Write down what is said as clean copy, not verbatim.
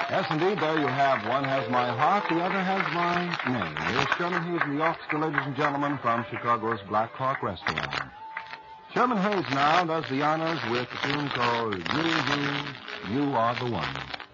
Yes, indeed, there you have one has my heart, the other has my name. Here's Sherman Hayes in the orchestra, ladies and gentlemen, from Chicago's Black Hawk Restaurant. Sherman Hayes now does the honors with the tune called You Are the One.